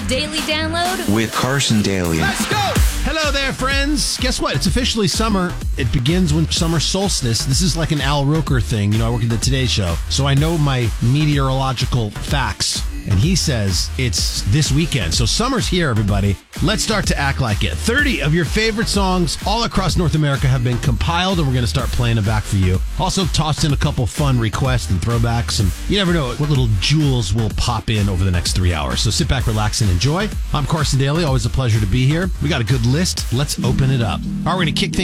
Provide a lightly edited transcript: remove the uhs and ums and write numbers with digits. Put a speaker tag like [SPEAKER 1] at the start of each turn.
[SPEAKER 1] Daily Download
[SPEAKER 2] with Carson Daly.
[SPEAKER 3] Let's go! Hello there, friends. Guess what? It's officially summer. It begins when summer solstice. This is like an Al Roker thing. You know, I work at the Today Show, so I know my meteorological facts. And he says it's this weekend. So summer's here, everybody. Let's start to act like it. 30 of your favorite songs all across North America have been compiled, and we're going to start playing them back for you. Also tossed in a couple fun requests and throwbacks, and you never know what little jewels will pop in over the next 3 hours. So sit back, relax, and enjoy. I'm Carson Daly. Always a pleasure to be here. We got a good list. Let's open it up. All right, we're going to kick things